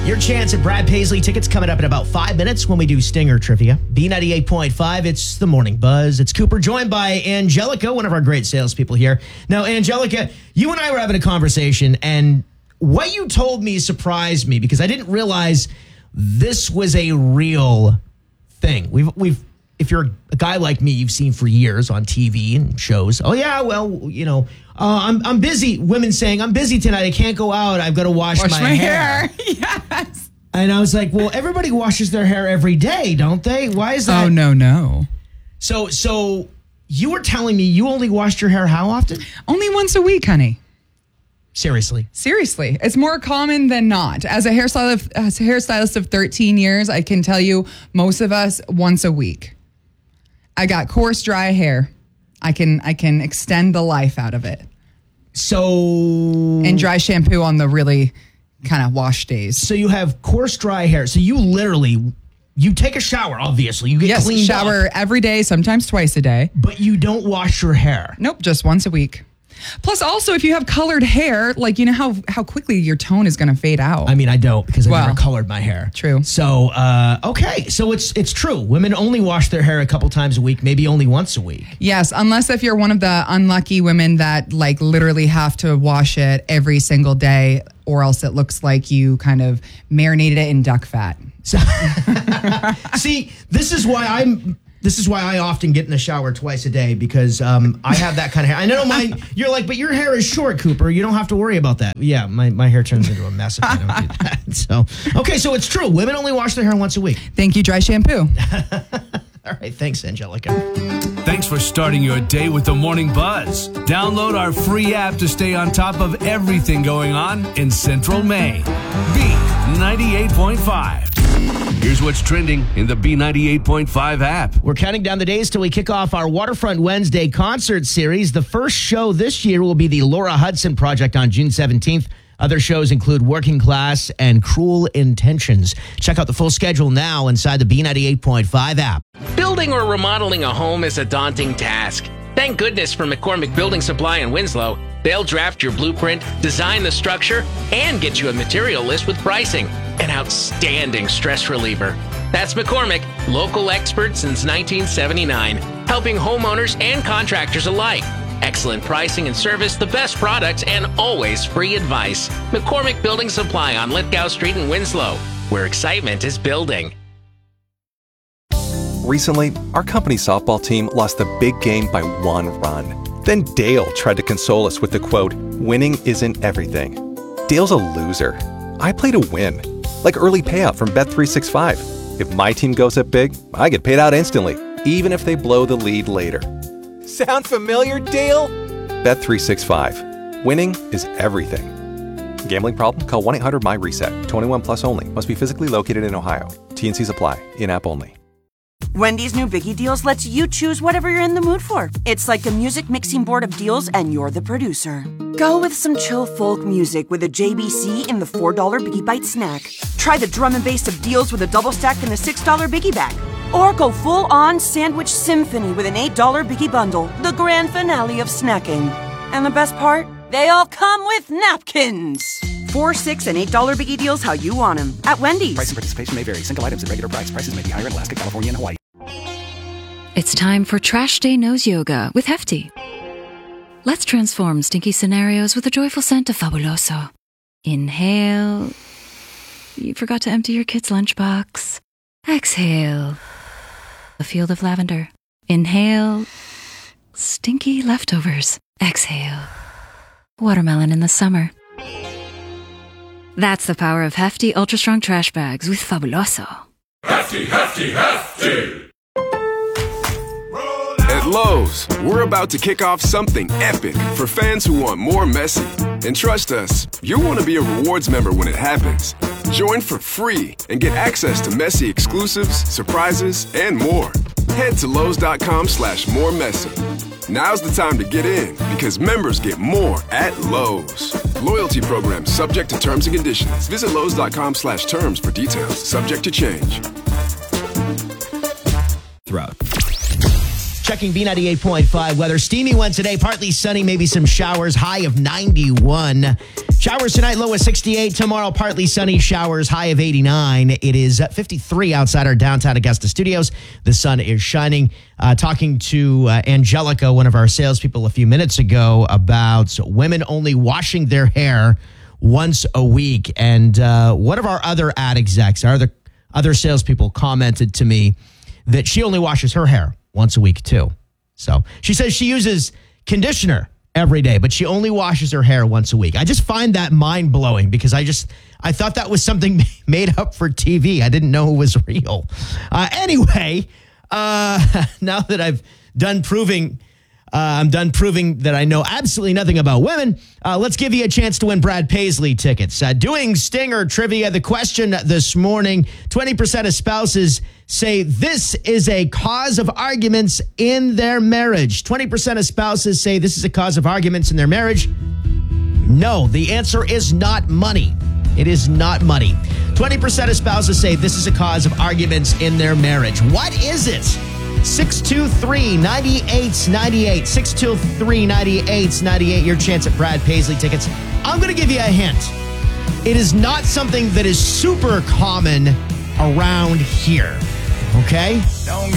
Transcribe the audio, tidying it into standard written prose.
Your chance at Brad Paisley tickets coming up in about 5 minutes when we do Stinger Trivia. B98.5, it's the Morning Buzz. It's Cooper, joined by Angelica, one of our great salespeople here. Now, Angelica, you and I were having a conversation, and what you told me surprised me because I didn't realize this was a real thing. We've if you're a guy like me, you've seen for years on TV and shows. Oh yeah, well, you know, I'm busy. Women saying, "I'm busy tonight. I can't go out. I've got to wash my hair." Yes. And I was like, well, everybody washes their hair every day, don't they? Why is that? Oh, no. So you were telling me you only washed your hair how often? Only once a week, honey. Seriously. It's more common than not. As a hairstylist of 13 years, I can tell you most of us once a week. I got coarse, dry hair. I can extend the life out of it. So... And dry shampoo on the really kind of wash days. So you have coarse, dry hair. So you literally... You take a shower, obviously. You get cleaned up. Shower every day, sometimes twice a day. But you don't wash your hair. Nope, just once a week. Plus, also, if you have colored hair, like, you know how quickly your tone is going to fade out. I mean, I don't because I never colored my hair. True. So, okay. So it's true. Women only wash their hair a couple times a week, maybe only once a week. Yes, unless if you're one of the unlucky women that like literally have to wash it every single day, or else it looks like you kind of marinated it in duck fat. So, see, this is why I often get in the shower twice a day because I have that kind of hair. I know mine. You're like, but your hair is short, Cooper. You don't have to worry about that. Yeah, my hair turns into a mess if I don't do that. So, okay, so it's true. Women only wash their hair once a week. Thank you, dry shampoo. All right, thanks, Angelica. Thanks for starting your day with the Morning Buzz. Download our free app to stay on top of everything going on in Central Maine. B98.5. Here's what's trending in the B98.5 app. We're counting down the days till we kick off our Waterfront Wednesday concert series. The first show this year will be the Laura Hudson Project on June 17th. Other shows include Working Class and Cruel Intentions. Check out the full schedule now inside the B98.5 app. Building or remodeling a home is a daunting task. Thank goodness for McCormick Building Supply in Winslow. They'll draft your blueprint, design the structure, and get you a material list with pricing. An outstanding stress reliever. That's McCormick, local expert since 1979, helping homeowners and contractors alike. Excellent pricing and service, the best products, and always free advice. McCormick Building Supply on Lithgow Street in Winslow, where excitement is building. Recently, our company softball team lost the big game by 1 run. Then Dale tried to console us with the quote, "Winning isn't everything." Dale's a loser. I play to win. Like early payout from Bet365. If my team goes up big, I get paid out instantly, even if they blow the lead later. Sound familiar, Dale? Bet365. Winning is everything. Gambling problem? Call 1-800-MY-RESET. 21 plus only. Must be physically located in Ohio. T&Cs apply. In-app only. Wendy's new Biggie Deals lets you choose whatever you're in the mood for. It's like a music mixing board of deals, and you're the producer. Go with some chill folk music with a JBC in the $4 Biggie Bite snack. Try the drum and bass of deals with a double stack in the $6 Biggie Bag. Or go full-on sandwich symphony with an $8 Biggie Bundle, the grand finale of snacking. And the best part? They all come with napkins. $4, $6, and $8 Biggie Deals how you want them at Wendy's. Price and participation may vary. Single items at regular price. Prices may be higher in Alaska, California, and Hawaii. It's time for Trash Day Nose Yoga with Hefty. Let's transform stinky scenarios with a joyful scent of Fabuloso. Inhale. You forgot to empty your kid's lunchbox. Exhale. A field of lavender. Inhale. Stinky leftovers. Exhale. Watermelon in the summer. That's the power of Hefty Ultra Strong Trash Bags with Fabuloso. Hefty, Hefty, Hefty! At Lowe's, we're about to kick off something epic for fans who want more messy. And trust us, you'll want to be a rewards member when it happens. Join for free and get access to messy exclusives, surprises, and more. Head to Lowe's.com/more messy. Now's the time to get in because members get more at Lowe's. Loyalty program subject to terms and conditions. Visit Lowe's.com/terms for details. Subject to change. Throughout. Checking B98.5 weather. Steamy one today, partly sunny, maybe some showers, high of 91. Showers tonight, low of 68. Tomorrow, partly sunny, showers, high of 89. It is 53 outside our downtown Augusta studios. The sun is shining. Talking to Angelica, one of our salespeople, a few minutes ago about women only washing their hair once a week. And one of our other ad execs, our other salespeople commented to me that she only washes her hair once a week too. So she says she uses conditioner every day, but she only washes her hair once a week. I just find that mind blowing because I thought that was something made up for TV. I didn't know it was real. Anyway, now that I'm done proving that I know absolutely nothing about women, let's give you a chance to win Brad Paisley tickets. Doing Stinger Trivia, the question this morning, 20% of spouses say this is a cause of arguments in their marriage. 20% of spouses say this is a cause of arguments in their marriage. No, the answer is not money. It is not money. 20% of spouses say this is a cause of arguments in their marriage. What is it? 623-9898. 623-9898. Your chance at Brad Paisley tickets. I'm going to give you a hint. It is not something that is super common around here. Okay? Don't